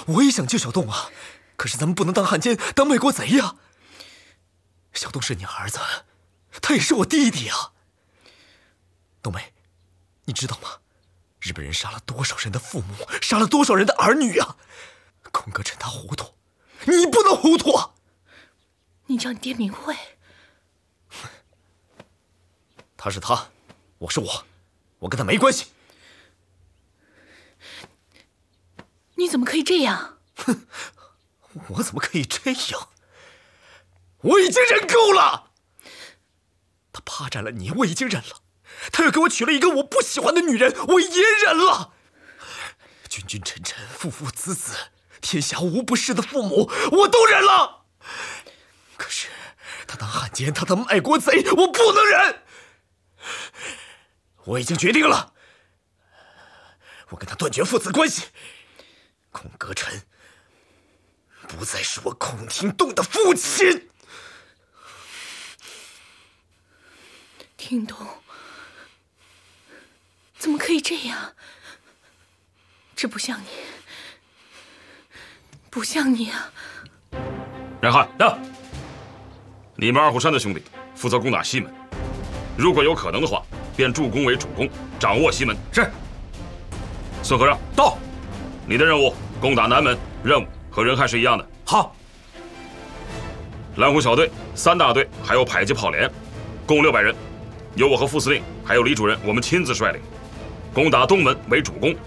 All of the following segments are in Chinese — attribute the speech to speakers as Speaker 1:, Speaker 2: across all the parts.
Speaker 1: 我也想救小洞啊，可是咱们不能当汉奸，当卖国贼呀。小洞是你儿子，他也是我弟弟啊。冬梅，你知道吗？日本人杀了多少人的父母，杀了多少人的儿女啊！孔格臣他糊涂，你不能糊涂啊！
Speaker 2: 你叫你爹明慧。
Speaker 1: 他是他，我是我，我跟他没关系。
Speaker 2: 你怎么可以这样？
Speaker 1: 哼，我怎么可以这样？我已经忍够了。他霸占了你，我已经忍了。他又给我娶了一个我不喜欢的女人，我也忍了。君君臣臣，父父子子，天下无不是的父母，我都忍了。可是他当汉奸，他当卖国贼，我不能忍。我已经决定了，我跟他断绝父子关系。孔格臣不再是我孔廷栋的父亲。
Speaker 2: 廷栋，怎么可以这样？这不像你，不像你啊！
Speaker 3: 任汉，你们二虎山的兄弟负责攻打西门，如果有可能的话，便助攻为主攻，掌握西门。
Speaker 4: 是。
Speaker 3: 孙和让
Speaker 4: 到。
Speaker 3: 你的任务攻打南门，任务和任汉是一样的。
Speaker 4: 好。
Speaker 3: 蓝虎小队3大队还有迫击炮连，共600人，由我和副司令还有李主任我们亲自率领，攻打东门为主攻。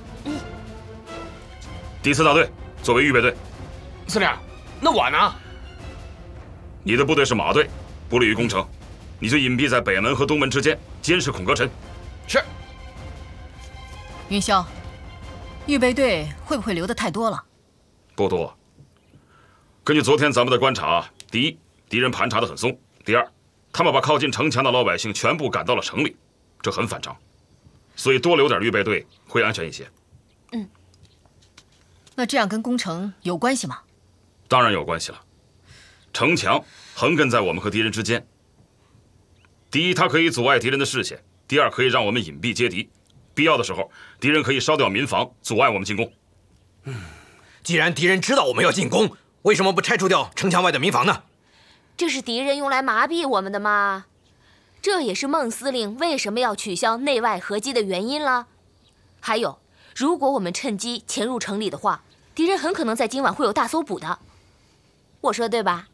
Speaker 3: 第4大队作为预备队。
Speaker 4: 司令，那我呢？
Speaker 3: 你的部队是马队，不利于攻城，你就隐蔽在北门和东门之间，监视孔格臣。
Speaker 4: 是。
Speaker 5: 云霄，预备队会不会留得太多了？
Speaker 3: 不多。根据昨天咱们的观察，第一，敌人盘查得很松；第二，他们把靠近城墙的老百姓全部赶到了城里，这很反常，所以多留点预备队会安全一些。
Speaker 5: 那这样跟攻城有关系吗？
Speaker 3: 当然有关系了。城墙横亘在我们和敌人之间，第一，它可以阻碍敌人的视线；第二，可以让我们隐蔽接敌，必要的时候，敌人可以烧掉民房，阻碍我们进攻。
Speaker 4: 既然敌人知道我们要进攻，为什么不拆除掉城墙外的民房呢？
Speaker 6: 这是敌人用来麻痹我们的嘛。这也是孟司令为什么要取消内外合击的原因了。还有，如果我们趁机潜入城里的话，敌人很可能在今晚会有大搜捕的。我说对吧？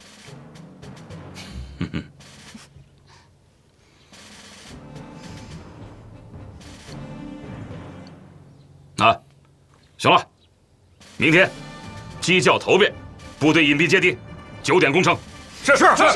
Speaker 6: 行了，明天鸡叫头遍，部队隐蔽接敌，9点攻城。
Speaker 4: 是。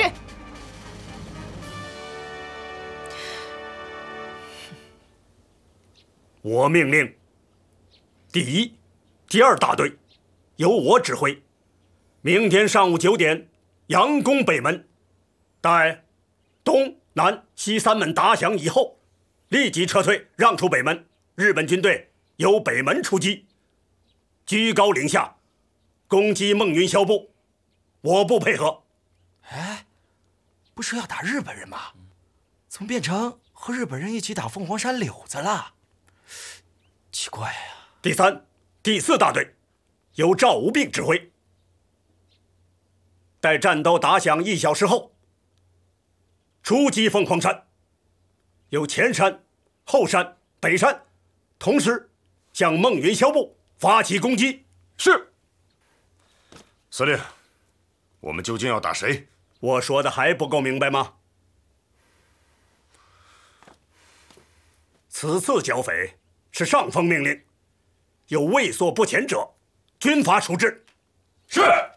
Speaker 7: 我命令，第1、第2大队由我指挥，明天上午9点佯攻北门，待东南西3门打响以后，立即撤退，让出北门。日本军队由北门出击，居高临下攻击孟云霄部，我部配合。
Speaker 8: 哎，不是要打日本人吗？怎么变成和日本人一起打凤凰山柳子了？奇怪呀。
Speaker 7: 第3、第4大队由赵无病指挥，待战斗打响1小时后，出击凤凰山，由前山、后山、北山同时向孟云霄部发起攻击。
Speaker 4: 是。
Speaker 9: 司令，我们究竟要打谁？
Speaker 7: 我说的还不够明白吗？此次剿匪是上峰命令，有畏缩不前者，军法处置。
Speaker 4: 是。